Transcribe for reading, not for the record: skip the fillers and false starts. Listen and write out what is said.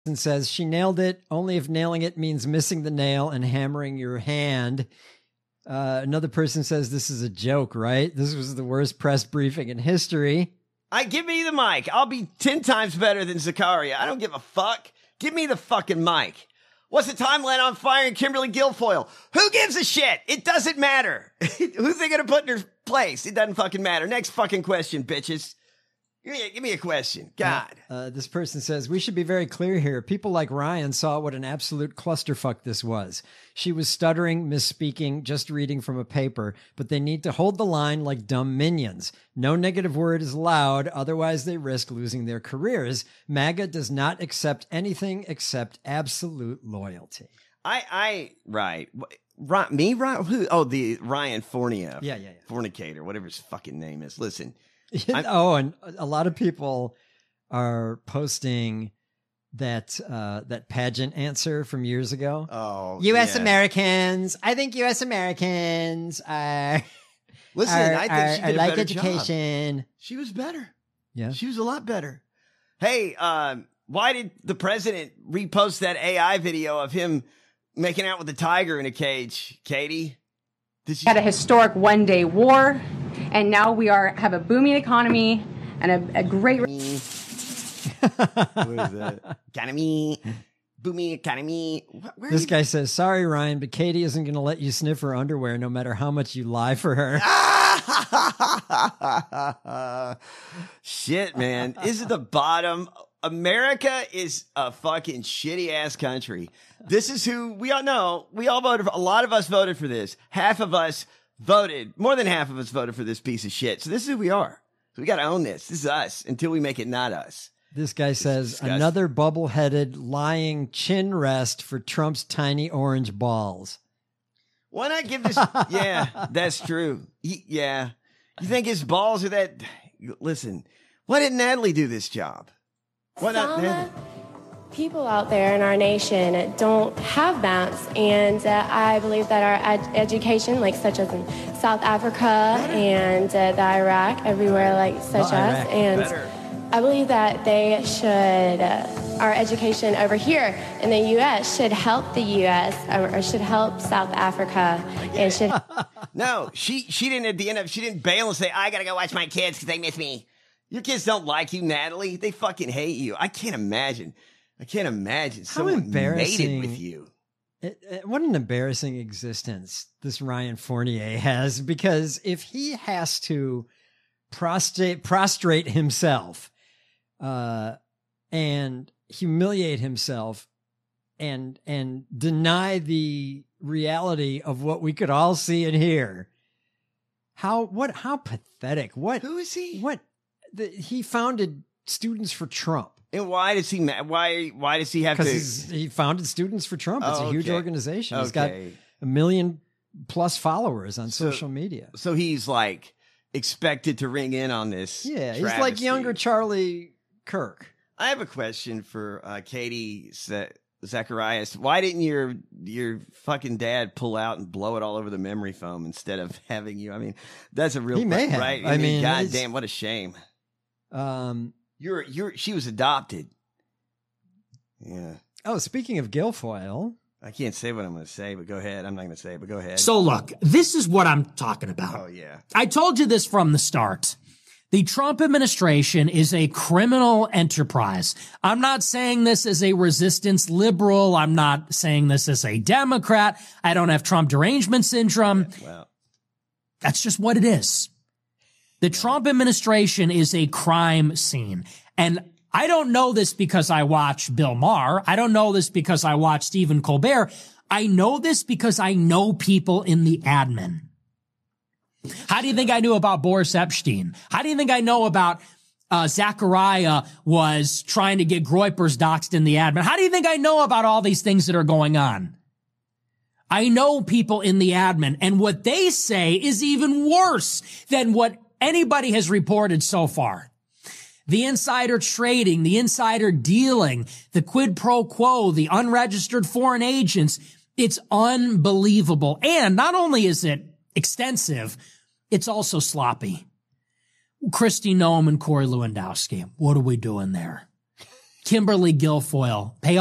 And says she nailed it only if nailing it means missing the nail and hammering your hand. Another person says this is a joke, right? This was the worst press briefing in history. Give me the mic. I'll be 10 times better than Zakaria. I don't give a fuck. Give me the fucking mic. What's the timeline on firing Kimberly Guilfoyle? Who gives a shit? It doesn't matter. Who's they gonna put in her place? It doesn't fucking matter. Next fucking question, bitches. Give me a question. God. This person says, we should be very clear here. People like Ryan saw what an absolute clusterfuck this was. She was stuttering, misspeaking, just reading from a paper, but they need to hold the line like dumb minions. No negative word is allowed, otherwise they risk losing their careers. MAGA does not accept anything except absolute loyalty. Right. Me? Ryan? Who? Oh, the Ryan Fournier. Yeah. Fornicator, whatever his fucking name is. Listen. And a lot of people are posting that pageant answer from years ago. Oh, U.S. Americans. I think U.S. Americans are. Listen, I think she did a like better education. Job. She was better. Yeah, she was a lot better. Hey, why did the president repost that AI video of him making out with a tiger in a cage, Katie? Had a historic one-day war, and now we have a booming economy and a great. What is that? Economy, booming economy. This guy says, "Sorry, Ryan, but Katie isn't going to let you sniff her underwear, no matter how much you lie for her." Shit, man, this is the bottom. America is a fucking shitty ass country. This is who we all know. We all voted for, a lot of us voted for this. Half of us voted, more than half of us voted for this piece of shit. So this is who we are. So we got to own this. This is us until we make it not us. This guy says another bubble-headed lying chin rest for Trump's tiny orange balls. Why not give this? Yeah, that's true. Yeah. You think his balls are that? Listen, why didn't Natalie do this job? Why not Natalie? People out there in our nation don't have maps, and I believe that our education, like such as in South Africa and the Iraq, everywhere like such as, and I believe that they should, our education over here in the U.S. should help the U.S. or should help South Africa, and should. No, she didn't at the end of, she didn't bail and say, I gotta go watch my kids because they miss me. Your kids don't like you, Natalie. They fucking hate you. I can't imagine someone mated with you. What an embarrassing existence this Ryan Fournier has, because if he has to prostrate himself and humiliate himself and deny the reality of what we could all see and hear, how pathetic. Who is he? He founded Students for Trump. And why does he? Why does he have to? Because he founded Students for Trump. It's a huge organization. He's got 1 million+ followers on social media. So he's like expected to ring in on this. Yeah, he's like younger Charlie Kirk. I have a question for Katie Zacharias. Why didn't your fucking dad pull out and blow it all over the memory foam instead of having you? I mean, that's a real. He may have. Right? I mean, goddamn, what a shame. She was adopted. Yeah. Oh, speaking of Guilfoyle. I can't say what I'm going to say, but go ahead. I'm not going to say it, but go ahead. So look, this is what I'm talking about. Oh, yeah. I told you this from the start. The Trump administration is a criminal enterprise. I'm not saying this as a resistance liberal. I'm not saying this as a Democrat. I don't have Trump derangement syndrome. Yeah, well. That's just what it is. The Trump administration is a crime scene. And I don't know this because I watch Bill Maher. I don't know this because I watch Stephen Colbert. I know this because I know people in the admin. How do you think I knew about Boris Epstein? How do you think I know about Zachariah was trying to get Groypers doxxed in the admin? How do you think I know about all these things that are going on? I know people in the admin, and what they say is even worse than what anybody has reported so far. The insider trading, the insider dealing, the quid pro quo, the unregistered foreign agents, it's unbelievable. And not only is it extensive, it's also sloppy. Kristi Noem and Corey Lewandowski, what are we doing there? Kimberly Guilfoyle. Pay